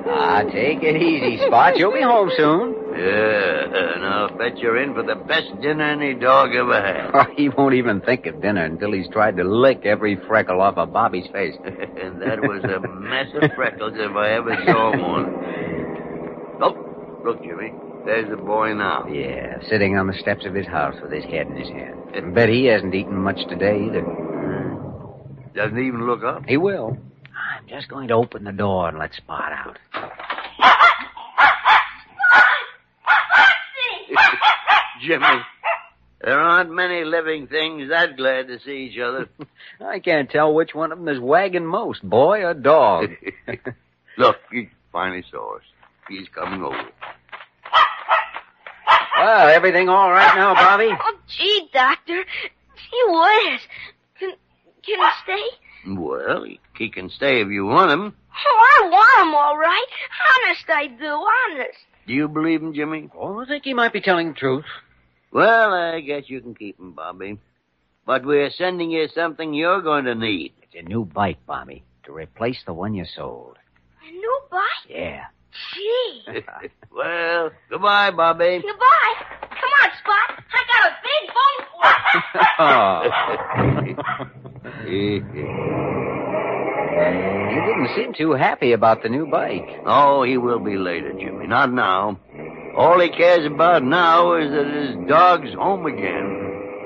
Take it easy, Spot. You'll be home soon. Yeah, and I'll bet you're in for the best dinner any dog ever had. He won't even think of dinner until he's tried to lick every freckle off of Bobby's face. And that was a mess of freckles if I ever saw one. Oh, look, Jimmy. There's the boy now. Yeah, sitting on the steps of his house with his head in his hand. Bet he hasn't eaten much today either. Doesn't even look up. He will. I'm just going to open the door and let Spot out. Jimmy, there aren't many living things that glad to see each other. I can't tell which one of them is wagging most, boy or dog. Look, he finally saw us. He's coming over. Well, everything all right now, Bobby? Oh, gee, Doctor. Gee whiz. Can he stay? Well, he can stay if you want him. Oh, I want him all right. Honest, I do. Honest. Do you believe him, Jimmy? Oh, I think he might be telling the truth. Well, I guess you can keep him, Bobby. But we're sending you something you're going to need. It's a new bike, Bobby, to replace the one you sold. A new bike? Yeah. Gee. Well, goodbye, Bobby. Goodbye. Come on, Spot. I got a big bone for you. He didn't seem too happy about the new bike. Oh, he will be later, Jimmy. Not now. All he cares about now is that his dog's home again.